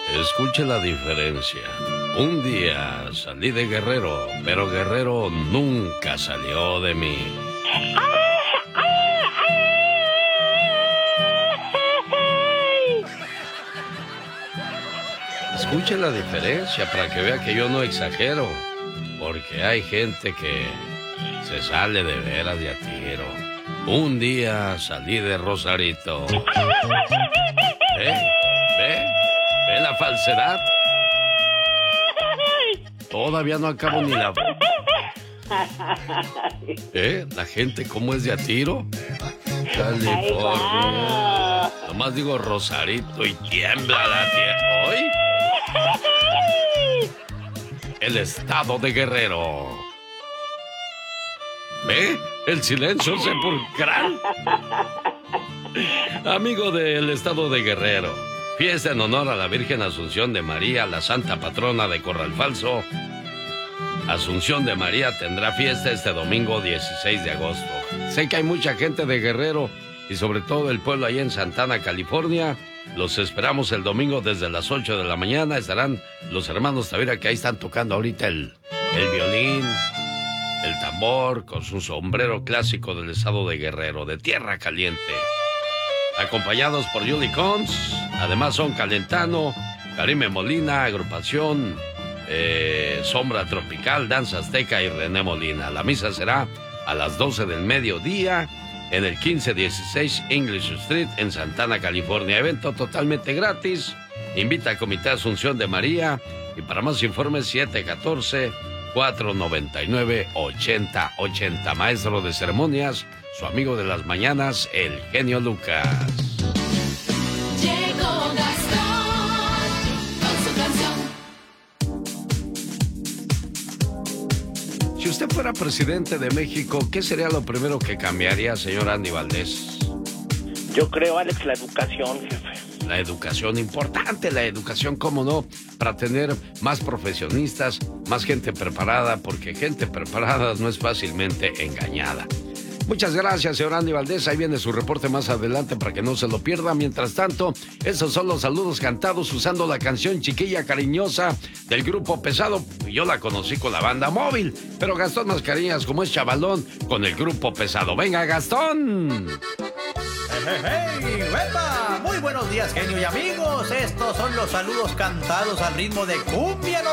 Escuche la diferencia. Un día salí de Guerrero, pero Guerrero nunca salió de mí. Escuche la diferencia para que vea que yo no exagero. Porque hay gente que se sale de veras de a tiro. Un día salí de Rosarito. ¿Ve la falsedad? Todavía no acabo ni la... La gente cómo es de a tiro. California. Nomás digo Rosarito y tiembla la tierra. ¿Hoy? El estado de Guerrero. ¿Ve? El silencio sepulcral. Amigo del estado de Guerrero, fiesta en honor a la Virgen Asunción de María, la santa patrona de Corral Falso. Asunción de María tendrá fiesta este domingo 16 de agosto. Sé que hay mucha gente de Guerrero y sobre todo el pueblo allá en Santana, California. Los esperamos el domingo desde las 8 de la mañana. Estarán los hermanos Tavira, que ahí están tocando ahorita el violín, el tambor, con su sombrero clásico del estado de Guerrero, de tierra caliente. Acompañados por Julie Cons, además son Calentano, Karime Molina, agrupación Sombra Tropical, Danza Azteca y René Molina. La misa será a las 12 del mediodía en el 1516 English Street en Santana, California. Evento totalmente gratis. Invita a Comité Asunción de María y para más informes 714-499-8080. Maestro de ceremonias, su amigo de las mañanas, el genio Lucas. Llegó Gastón con su canción. Si usted fuera presidente de México, ¿qué sería lo primero que cambiaría, señor Andy Valdés? Yo creo, Alex, la educación, jefe. La educación, importante la educación, cómo no, para tener más profesionistas, más gente preparada, porque gente preparada no es fácilmente engañada. Muchas gracias, señor Andy Valdés. Ahí viene su reporte más adelante para que no se lo pierda. Mientras tanto, esos son los saludos cantados usando la canción Chiquilla Cariñosa del Grupo Pesado. Yo la conocí con la Banda Móvil, pero Gastón Mascareñas, como es chavalón, con el Grupo Pesado. ¡Venga, Gastón! ¡Hey! ¡Epa! Muy buenos días, genio y amigos. Estos son los saludos cantados al ritmo de cumbia.